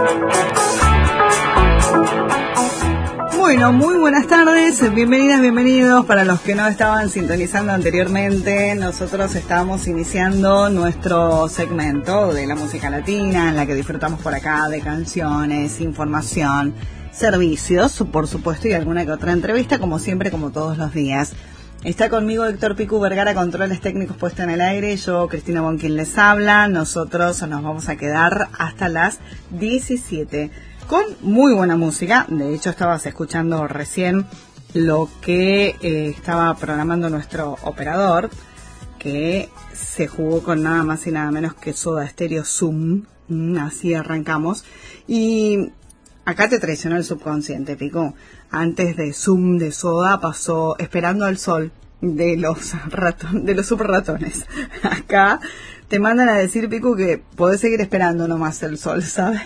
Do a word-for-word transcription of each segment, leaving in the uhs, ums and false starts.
Bueno, muy buenas tardes, bienvenidas, bienvenidos. Para los que no estaban sintonizando anteriormente, nosotros estábamos iniciando nuestro segmento de la música latina, en la que disfrutamos por acá de canciones, información, servicios, por supuesto, y alguna que otra entrevista, como siempre, como todos los días. Está conmigo Héctor Picu Vergara, controles técnicos puesto en el aire, yo, Cristina Bonquín, les habla. Nosotros nos vamos a quedar hasta las diecisiete. Con muy buena música. De hecho, estabas escuchando recién lo que eh, estaba programando nuestro operador, que se jugó con nada más y nada menos que Soda Stereo Zoom. Mm, así arrancamos. Y acá te traicionó el subconsciente, Pico. Antes de Zoom de Soda pasó Esperando al Sol de los raton, de los super ratones. Acá te mandan a decir, Pico, que podés seguir esperando nomás el sol, ¿sabes?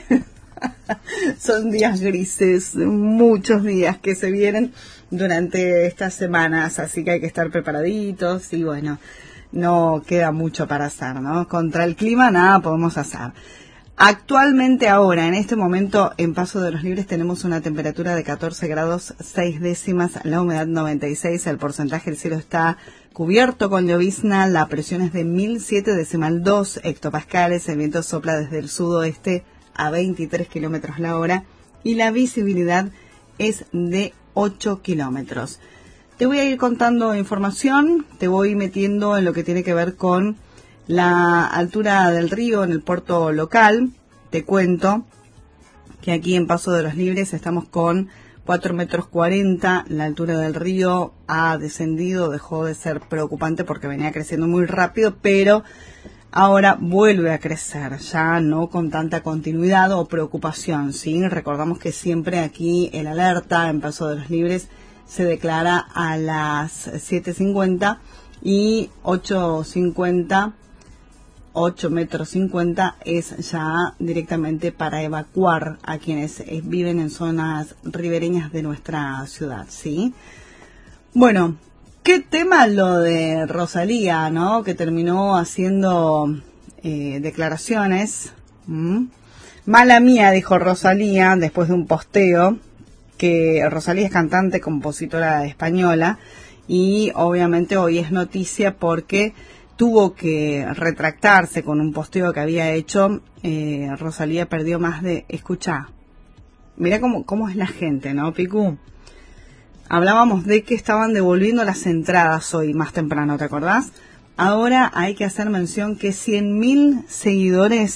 Son días grises, muchos días que se vienen durante estas semanas, así que hay que estar preparaditos y bueno, no queda mucho para hacer, ¿no? Contra el clima nada podemos hacer. Actualmente ahora, en este momento, en Paso de los Libres tenemos una temperatura de catorce grados seis décimas, la humedad noventa y seis, el porcentaje del cielo está cubierto con llovizna, la presión es de mil siete decimal dos hectopascales, el viento sopla desde el sudoeste a veintitrés kilómetros la hora y la visibilidad es de ocho kilómetros. Te voy a ir contando información, te voy metiendo en lo que tiene que ver con la altura del río en el puerto local. Te cuento que aquí en Paso de los Libres estamos con cuatro metros cuarenta, la altura del río ha descendido, dejó de ser preocupante porque venía creciendo muy rápido, pero ahora vuelve a crecer, ya no con tanta continuidad o preocupación, ¿sí? Recordamos que siempre aquí el alerta en Paso de los Libres se declara a las siete cincuenta y ocho cincuenta, ocho metros cincuenta es ya directamente para evacuar a quienes viven en zonas ribereñas de nuestra ciudad, ¿sí? Bueno, qué tema lo de Rosalía, ¿no? Que terminó haciendo eh, declaraciones. ¿Mm? Mala mía, dijo Rosalía, después de un posteo, que Rosalía es cantante, compositora española, y obviamente hoy es noticia porque tuvo que retractarse con un posteo que había hecho. Eh, Rosalía perdió más de... Escuchá, mirá cómo, cómo es la gente, ¿no, Picu? Hablábamos de que estaban devolviendo las entradas hoy más temprano, ¿te acordás? Ahora hay que hacer mención que cien mil seguidores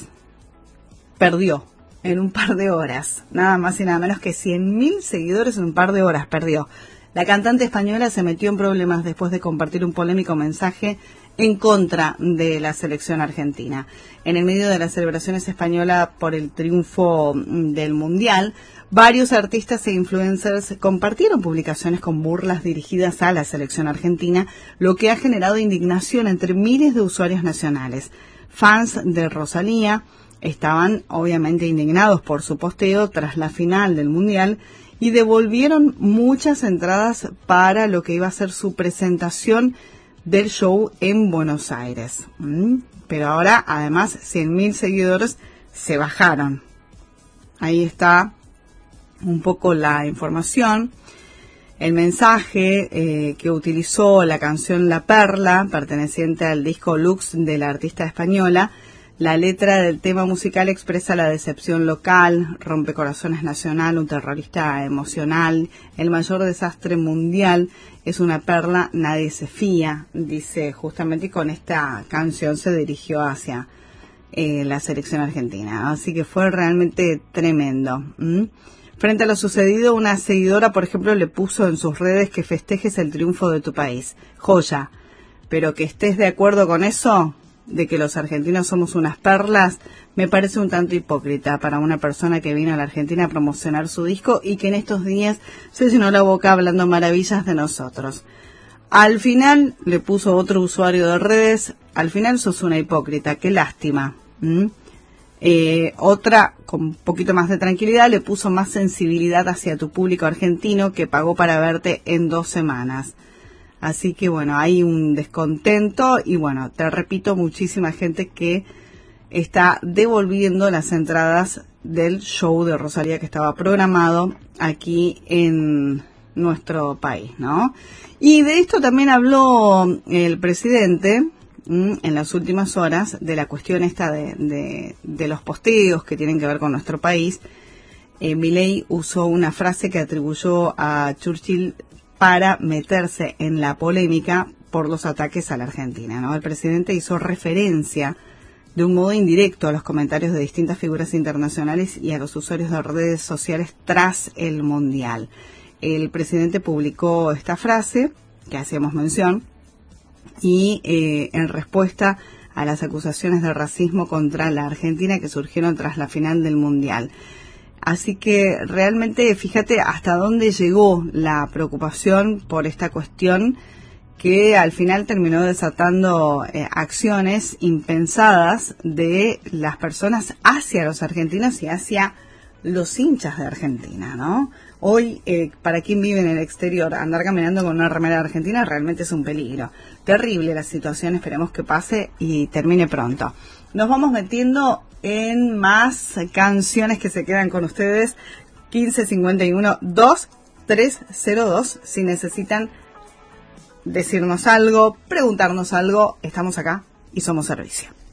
perdió en un par de horas. Nada más y nada menos que cien mil seguidores en un par de horas perdió. La cantante española se metió en problemas después de compartir un polémico mensaje en contra de la selección argentina. En el medio de las celebraciones españolas por el triunfo del Mundial, varios artistas e influencers compartieron publicaciones con burlas dirigidas a la selección argentina, lo que ha generado indignación entre miles de usuarios nacionales. Fans de Rosalía estaban obviamente indignados por su posteo tras la final del Mundial y devolvieron muchas entradas para lo que iba a ser su presentación del show en Buenos Aires. ¿Mm? Pero ahora, además, cien mil seguidores se bajaron. Ahí está un poco la información. El mensaje eh, que utilizó la canción La Perla, perteneciente al disco Lux de la artista española. La letra del tema musical expresa la decepción local, rompecorazones nacional, un terrorista emocional, el mayor desastre mundial, es una perla, nadie se fía, dice justamente, y con esta canción se dirigió hacia eh, la selección argentina. Así que fue realmente tremendo. ¿Mm? Frente a lo sucedido, una seguidora, por ejemplo, le puso en sus redes que festejes el triunfo de tu país. Joya, pero que estés de acuerdo con eso, de que los argentinos somos unas perlas, me parece un tanto hipócrita para una persona que vino a la Argentina a promocionar su disco y que en estos días se llenó la boca hablando maravillas de nosotros. Al final, le puso otro usuario de redes, al final sos una hipócrita, qué lástima. ¿Mm? Eh, otra, con un poquito más de tranquilidad, le puso más sensibilidad hacia tu público argentino que pagó para verte en dos semanas. Así que bueno, hay un descontento y bueno, te repito, muchísima gente que está devolviendo las entradas del show de Rosalía que estaba programado aquí en nuestro país, ¿no? Y de esto también habló el presidente mmm, en las últimas horas, de la cuestión esta de, de, de los posteos que tienen que ver con nuestro país. Eh, Milei usó una frase que atribuyó a Churchill para meterse en la polémica por los ataques a la Argentina, ¿no? El presidente hizo referencia de un modo indirecto a los comentarios de distintas figuras internacionales y a los usuarios de redes sociales tras el Mundial. El presidente publicó esta frase, que hacíamos mención, y eh, en respuesta a las acusaciones de racismo contra la Argentina que surgieron tras la final del Mundial. Así que realmente fíjate hasta dónde llegó la preocupación por esta cuestión, que al final terminó desatando eh, acciones impensadas de las personas hacia los argentinos y hacia los hinchas de Argentina, ¿no? Hoy, eh, para quien vive en el exterior, andar caminando con una remera de Argentina realmente es un peligro. Terrible la situación, esperemos que pase y termine pronto. Nos vamos metiendo en más canciones que se quedan con ustedes. quince cincuenta y uno dos tres cero dos, si necesitan decirnos algo, preguntarnos algo, estamos acá y somos servicio.